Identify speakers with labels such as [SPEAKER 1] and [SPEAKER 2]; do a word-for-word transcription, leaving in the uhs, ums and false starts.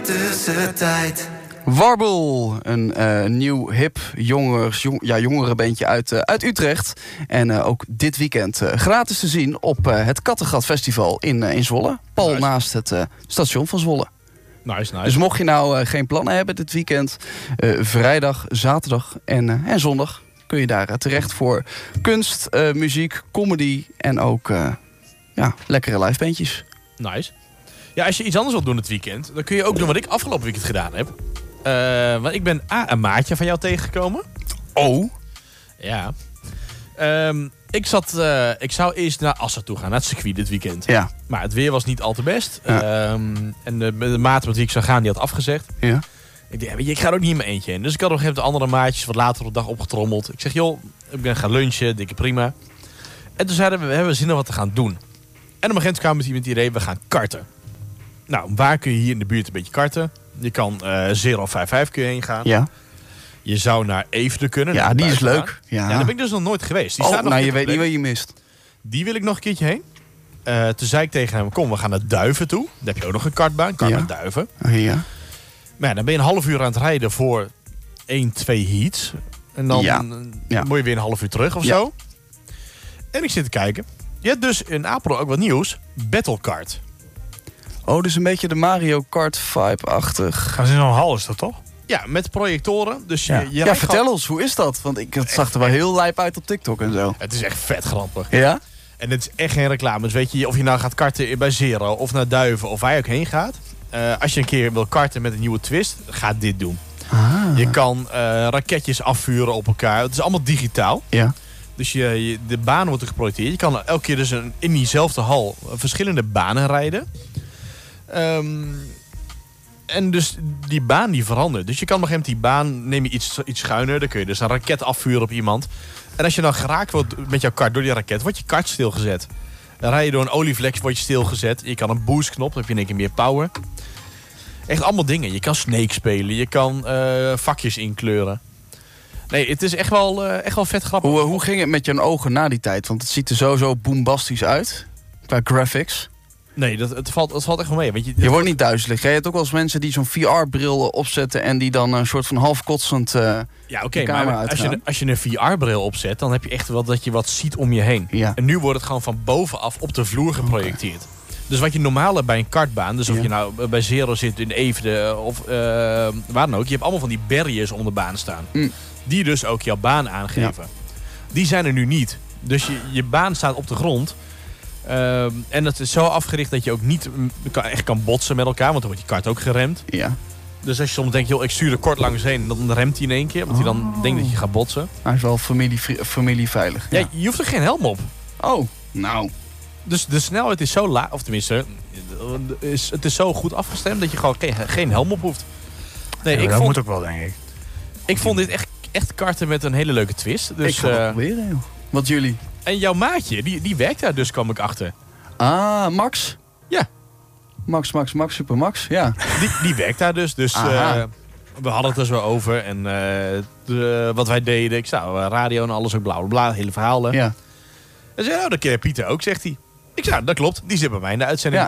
[SPEAKER 1] tussentijd.
[SPEAKER 2] Warble, een uh, nieuw hip jongers, jong, ja, jongerenbandje uit, uh, uit Utrecht. En uh, ook dit weekend uh, gratis te zien op uh, het Kattegat Festival in, uh, in Zwolle. Pal nice. Naast het uh, station van Zwolle.
[SPEAKER 3] Nice, nice.
[SPEAKER 2] Dus mocht je nou uh, geen plannen hebben dit weekend, uh, vrijdag, zaterdag en, uh, en zondag kun je daar uh, terecht voor kunst, uh, muziek, comedy en ook uh, ja, lekkere livebandjes.
[SPEAKER 3] Nice. Ja, als je iets anders wilt doen het weekend, dan kun je ook doen wat ik afgelopen weekend gedaan heb. Uh, want ik ben A, een maatje van jou tegengekomen.
[SPEAKER 2] Oh?
[SPEAKER 3] Ja. Um, ik, zat, uh, ik zou eerst naar Assen toe gaan, naar het circuit dit weekend.
[SPEAKER 2] Ja.
[SPEAKER 3] Maar het weer was niet al te best.
[SPEAKER 2] Ja.
[SPEAKER 3] Um, en de, de maat met wie ik zou gaan, die had afgezegd.
[SPEAKER 2] Ja.
[SPEAKER 3] Ik dacht, weet je, ik ga er ook niet in mijn eentje in. Dus ik had op een gegeven moment de andere maatjes wat later op de dag opgetrommeld. Ik zeg, joh, ik ben gaan lunchen, dikke prima. En toen zeiden we, we hebben zin om wat te gaan doen. En op een gegeven moment kwamen we met het idee, we gaan karten. Nou, waar kun je hier in de buurt een beetje karten? Je kan uh, zero vijf vijf kun je heen gaan.
[SPEAKER 2] Ja.
[SPEAKER 3] Je zou naar Eefde kunnen.
[SPEAKER 2] Ja, die is leuk. Ja.
[SPEAKER 3] Ja, daar ben ik dus nog nooit geweest. Die
[SPEAKER 2] oh,
[SPEAKER 3] staat nog
[SPEAKER 2] nou, je weet
[SPEAKER 3] plek.
[SPEAKER 2] niet wat je mist.
[SPEAKER 3] Die wil ik nog een keertje heen. Uh, toen zei ik tegen hem, kom, we gaan naar Duiven toe. Daar heb je ook nog een kartbaan, kart
[SPEAKER 2] ja.
[SPEAKER 3] naar Duiven.
[SPEAKER 2] Oh, ja.
[SPEAKER 3] Maar ja, dan ben je een half uur aan het rijden voor één, twee heats. En dan
[SPEAKER 2] ja. Ja.
[SPEAKER 3] moet je weer een half uur terug of
[SPEAKER 2] ja.
[SPEAKER 3] zo. En ik zit te kijken. Je hebt dus in Apeldoorn ook wat nieuws. Battlekart.
[SPEAKER 2] Oh, dus een beetje de Mario Kart vibe-achtig.
[SPEAKER 4] Gaan ze in zo'n hal, is dat toch?
[SPEAKER 3] Ja, met projectoren. Dus je,
[SPEAKER 2] ja,
[SPEAKER 3] je
[SPEAKER 2] ja vertel gewoon... ons, hoe is dat? Want ik, het zag er wel heel lijp uit op TikTok en zo.
[SPEAKER 3] Het is echt vet grappig.
[SPEAKER 2] Ja?
[SPEAKER 3] En het is echt geen reclame. Dus weet je, of je nou gaat karten bij Zero of naar Duiven of waar je ook heen gaat. Uh, als je een keer wil karten met een nieuwe twist, ga dit doen.
[SPEAKER 2] Ah.
[SPEAKER 3] Je kan uh, raketjes afvuren op elkaar. Het is allemaal digitaal.
[SPEAKER 2] Ja.
[SPEAKER 3] Dus je, je, de baan wordt er geprojecteerd. Je kan elke keer dus een, in diezelfde hal verschillende banen rijden. Um, en dus die baan die verandert. Dus je kan op een gegeven moment die baan, neem je iets, iets schuiner. Dan kun je dus een raket afvuren op iemand. En als je dan geraakt wordt met jouw kart door die raket, wordt je kart stilgezet. Dan rij je door een olievlek, word je stilgezet. Je kan een boostknop, dan heb je in één keer meer power. Echt allemaal dingen. Je kan Snake spelen. Je kan uh, vakjes inkleuren. Nee, het is echt wel, uh, echt wel vet grappig.
[SPEAKER 2] Hoe, hoe ging het met je ogen na die tijd? Want het ziet er sowieso boombastisch uit. Qua graphics.
[SPEAKER 3] Nee, dat, het, valt, het valt echt wel mee. Weet je,
[SPEAKER 2] je wordt niet duizelig. Je hebt ook wel eens mensen die zo'n V R-bril opzetten en die dan een soort van half kotsend uh,
[SPEAKER 3] ja, oké, okay, maar als je, als je een V R-bril opzet, dan heb je echt wel dat je wat ziet om je heen.
[SPEAKER 2] Ja.
[SPEAKER 3] En nu wordt het gewoon van bovenaf op de vloer geprojecteerd. Okay. Dus wat je normaal hebt bij een kartbaan, dus of ja. je nou bij Zero zit in Eefde of uh, waar dan ook, je hebt allemaal van die barriers om de baan staan. Mm. Die dus ook jouw baan aangeven. Ja. Die zijn er nu niet. Dus je, je baan staat op de grond. Uh, en het is zo afgericht dat je ook niet kan, echt kan botsen met elkaar. Want dan wordt die kart ook geremd.
[SPEAKER 2] Ja.
[SPEAKER 3] Dus als je soms denkt, joh, ik stuur er kort langs heen, dan remt hij in één keer. Want hij dan denkt dat je gaat botsen.
[SPEAKER 2] Hij is wel familie, familieveilig.
[SPEAKER 3] Ja. Ja, je hoeft er geen helm op.
[SPEAKER 2] Oh, nou.
[SPEAKER 3] Dus de snelheid is zo laag, of tenminste, is, het is zo goed afgestemd dat je gewoon geen, geen helm op hoeft.
[SPEAKER 4] Nee, ja, ik dat vond, moet ook wel, denk ik.
[SPEAKER 3] Ik vond dit echt, echt karten met een hele leuke twist. Dus,
[SPEAKER 2] ik ga het uh, proberen, joh. Wat jullie?
[SPEAKER 3] En jouw maatje, die, die werkt daar dus, kwam ik achter.
[SPEAKER 2] Ah, Max?
[SPEAKER 3] Ja.
[SPEAKER 2] Max, Max, Max, Super Max, ja.
[SPEAKER 3] Die, die werkt daar dus. Dus uh, we hadden het er zo over. En uh, de, wat wij deden. Ik zou radio en alles ook bla bla bla. Hele verhalen.
[SPEAKER 2] Ja.
[SPEAKER 3] En zei, nou, dat ken Pieter ook, zegt hij. Ik zei, dat klopt. Die zit bij mij in de uitzending.